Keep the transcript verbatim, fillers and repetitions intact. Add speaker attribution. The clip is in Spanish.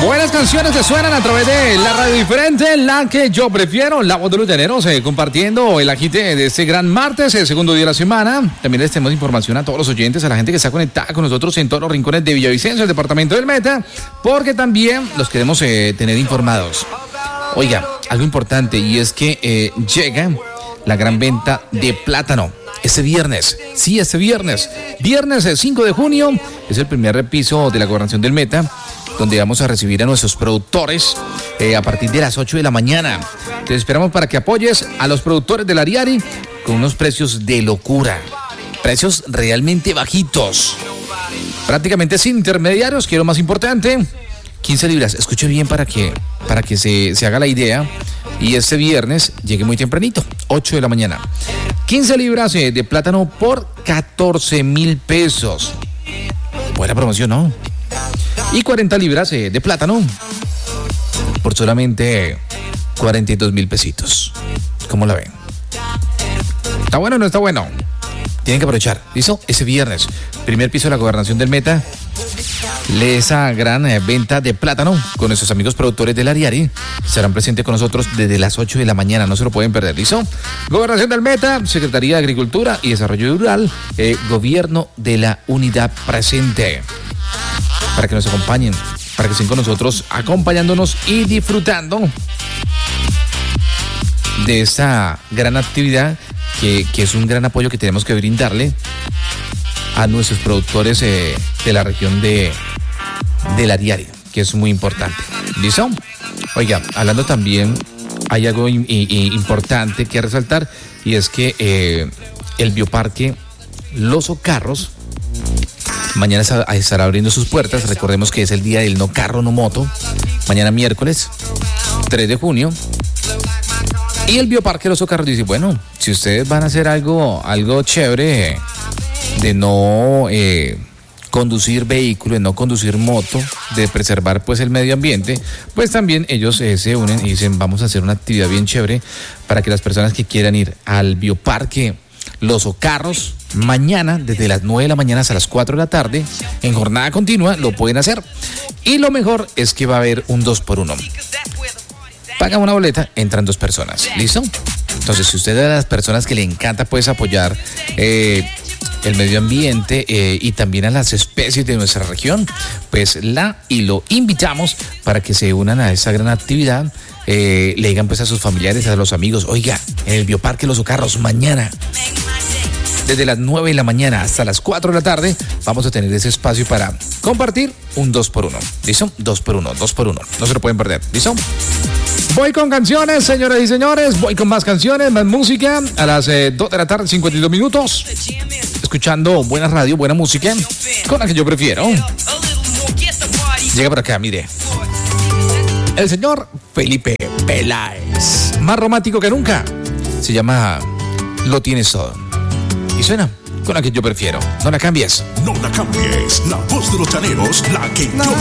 Speaker 1: Buenas canciones que suenan a través de la radio diferente, la que yo prefiero, la voz de los llaneros, eh, compartiendo el agite de este gran martes, el segundo día de la semana. También les tenemos información a todos los oyentes, a la gente que está conectada con nosotros en todos los rincones de Villavicencio, el departamento del Meta, porque también los queremos eh, tener informados. Oiga, algo importante, y es que eh, llega la gran venta de plátano. Este viernes, sí, este viernes, viernes cinco de junio, es el primer piso de la gobernación del Meta, donde vamos a recibir a nuestros productores eh, a partir de las ocho de la mañana. Te esperamos para que apoyes a los productores del Ariari con unos precios de locura, precios realmente bajitos, prácticamente sin intermediarios, que es lo más importante. quince libras, escuche bien para que, para que se, se haga la idea. Y este viernes llegue muy tempranito, ocho de la mañana. quince libras eh, de plátano por catorce mil pesos. Buena promoción, ¿no? Y cuarenta libras eh, de plátano por solamente cuarenta y dos mil pesitos. ¿Cómo la ven? ¿Está bueno o no está bueno? Tienen que aprovechar, ¿listo? Ese viernes, primer piso de la gobernación del Meta, esa gran eh, venta de plátano con nuestros amigos productores del Ariari. Estarán presentes con nosotros desde las ocho de la mañana, no se lo pueden perder, ¿listo? Gobernación del Meta, Secretaría de Agricultura y Desarrollo Rural, eh, Gobierno de la Unidad presente. Para que nos acompañen, para que estén con nosotros acompañándonos y disfrutando de esta gran actividad que, que es un gran apoyo que tenemos que brindarle a nuestros productores eh, de la región de del Ariari, que es muy importante. ¿Listo? Oiga, hablando también, hay algo in, in, importante que resaltar, y es que eh, el bioparque Los Ocarros mañana estará abriendo sus puertas. Recordemos que es el día del no carro, no moto. Mañana miércoles, tres de junio. Y el bioparque Los Ocarros dice, bueno, si ustedes van a hacer algo, algo chévere de no eh, conducir vehículo, de no conducir moto, de preservar pues el medio ambiente, pues también ellos eh, se unen y dicen, vamos a hacer una actividad bien chévere para que las personas que quieran ir al bioparque Los Ocarros mañana desde las nueve de la mañana hasta las cuatro de la tarde en jornada continua lo pueden hacer. Y lo mejor es que va a haber un dos por uno. Pagan una boleta, entran dos personas. ¿Listo? Entonces, si usted es de las personas que le encanta pues apoyar eh, el medio ambiente eh, y también a las especies de nuestra región, pues la y lo invitamos para que se unan a esa gran actividad. Eh, le digan pues a sus familiares, a los amigos, oiga, en el bioparque Los Ocarros mañana desde las nueve de la mañana hasta las cuatro de la tarde vamos a tener ese espacio para compartir un dos por uno. ¿Listo? dos por uno, dos por uno. No se lo pueden perder. ¿Listo? Voy con canciones, señoras y señores. Voy con más canciones, más música. A las eh, dos de la tarde, cincuenta y dos minutos. Escuchando buena radio, buena música, con la que yo prefiero. Llega por acá, mire. El señor Felipe Peláez. Más romántico que nunca. Se llama Lo Tienes Todo. Y suena con la que yo prefiero. No la cambies.
Speaker 2: No la cambies. La voz de los llaneros, la que
Speaker 1: no
Speaker 2: yo